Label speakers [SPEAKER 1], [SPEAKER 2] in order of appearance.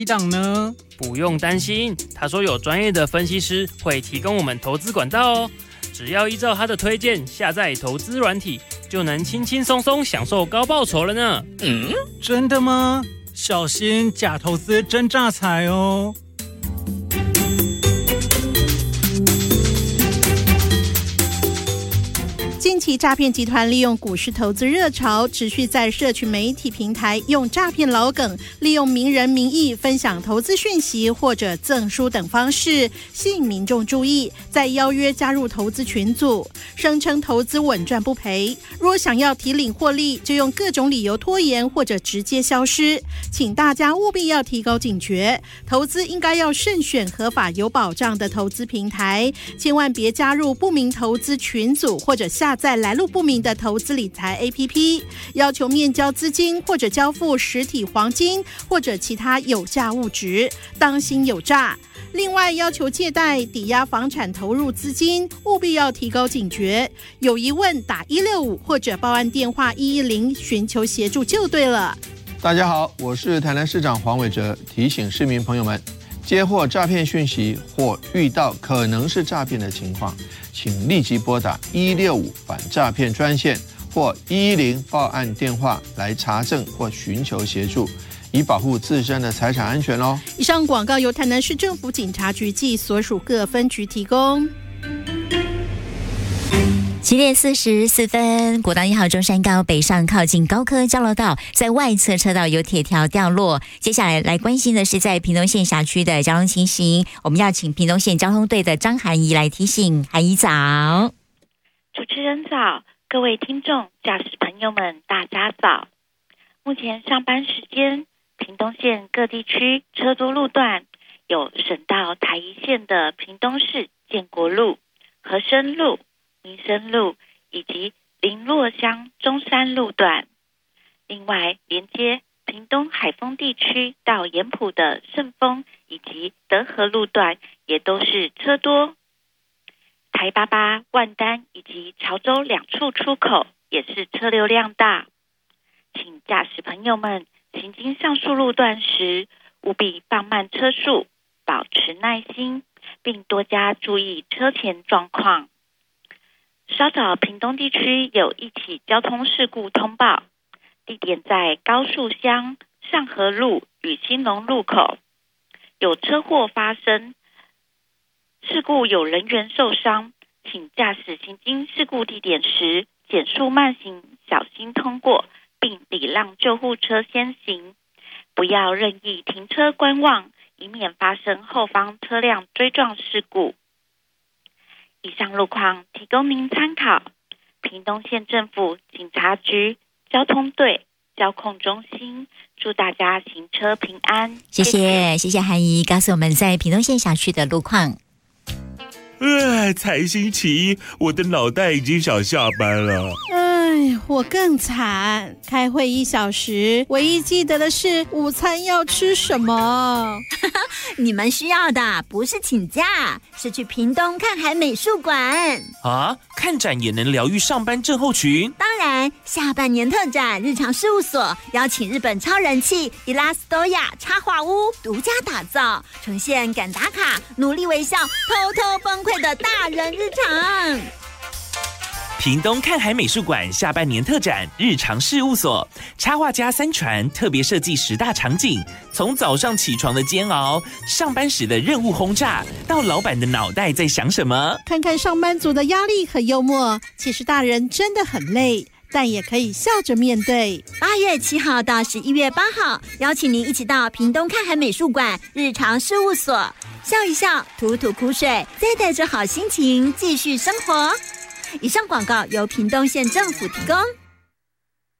[SPEAKER 1] 档呢？
[SPEAKER 2] 不用担心，他说有专业的分析师会提供我们投资管道哦。只要依照他的推荐下载投资软体，就能轻轻松松享受高报酬了呢。
[SPEAKER 1] 真的吗？小心假投资真诈财哦。
[SPEAKER 3] 近期诈骗集团利用股市投资热潮，持续在社群媒体平台用诈骗老梗，利用名人名义分享投资讯息或者赠书等方式，吸引民众注意，再邀约加入投资群组，声称投资稳赚不赔。若想要提领获利，就用各种理由拖延或者直接消失。请大家务必要提高警觉，投资应该要慎选合法有保障的投资平台，千万别加入不明投资群组或者下载来路不明的投资理财 APP， 要求面交资金或者交付实体黄金或者其他有价物质，当心有诈。另外，要求借贷、抵押房产投入资金，务必要提高警觉。有疑问打165或者报案电话110寻求协助就对了。
[SPEAKER 4] 大家好，我是台南市长黄伟哲，提醒市民朋友们，接获诈骗讯息或遇到可能是诈骗的情况，请立即拨打165反诈骗专线或110报案电话来查证或寻求协助，以保护自身的财产安全哦。
[SPEAKER 3] 以上广告由台南市政府警察局暨所属各分局提供。
[SPEAKER 5] 7点44分，国道1号中山高北上靠近高科交流道，在外侧车道有铁条掉落。接下来关心的是在屏东县辖区的交通情形，我们要请屏东县交通队的张涵怡来提醒。涵怡早。
[SPEAKER 6] 主持人早，各位听众驾驶朋友们大家早。目前上班时间，屏东县各地区车多路段有省道台一线的屏东市建国路、和生路、民生路以及林洛乡中山路段。另外，连接屏东海丰地区到盐埔的圣丰以及德和路段也都是车多。台88、万丹以及潮州两处出口也是车流量大。请驾驶朋友们行经上述路段时，务必放慢车速，保持耐心，并多加注意车前状况。稍早，屏东地区有一起交通事故通报，地点在高树乡上河路与兴隆路口，有车祸发生，事故有人员受伤，请驾驶行经事故地点时减速慢行，小心通过，并礼让救护车先行，不要任意停车观望，以免发生后方车辆追撞事故。以上路况提供您参考。屏东县政府警察局交通队交控中心祝大家行车平安。
[SPEAKER 5] 谢谢涵怡告诉我们在屏东县辖区的路况。
[SPEAKER 7] 才星期一，我的脑袋已经想下班了。
[SPEAKER 3] 我更惨，开会1小时，唯一记得的是午餐要吃什么。
[SPEAKER 8] 你们需要的不是请假，是去屏东看海美术馆
[SPEAKER 7] 啊！看展也能疗愈上班症候群。
[SPEAKER 8] 当然，下半年特展日常事务所邀请日本超人气伊拉斯多亚插画屋独家打造，呈现敢打卡、努力微笑、偷偷崩溃的大人日常。
[SPEAKER 7] 屏东看海美术馆下半年特展日常事务所，插画家3传特别设计10大场景，从早上起床的煎熬，上班时的任务轰炸，到老板的脑袋在想什么。
[SPEAKER 3] 看看上班族的压力和幽默，其实大人真的很累，但也可以笑着面对。
[SPEAKER 8] 8月7号到11月8号，邀请您一起到屏东看海美术馆日常事务所，笑一笑，吐吐苦水，再带着好心情继续生活。以上广告由屏东县政府提供。